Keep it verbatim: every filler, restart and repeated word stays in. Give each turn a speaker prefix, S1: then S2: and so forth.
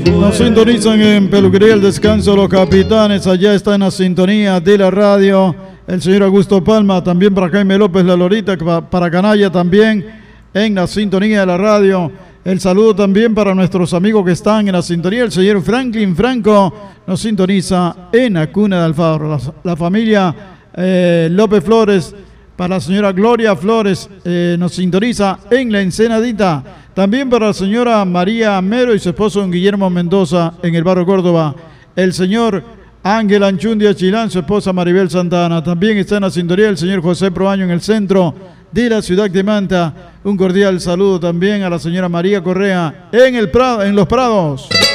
S1: Nos sintonizan en Peluquería El Descanso Los Capitanes. Allá está en la sintonía de la radio el señor Augusto Palma, también para Jaime López La Lorita, para Canalla también en la sintonía de la radio. El saludo también para nuestros amigos que están en la sintonía. El señor Franklin Franco nos sintoniza en la cuna de Alfaro. La, la familia eh, López Flores, para la señora Gloria Flores, eh, nos sintoniza en la Ensenadita. También para la señora María Mero y su esposo don Guillermo Mendoza en el barrio Córdoba. El señor Ángel Anchundia Chilán, su esposa Maribel Santana. También está en la sintonía el señor José Proaño en el centro de la ciudad de Manta. Un cordial saludo también a la señora María Correa en, el Prado, en Los Prados.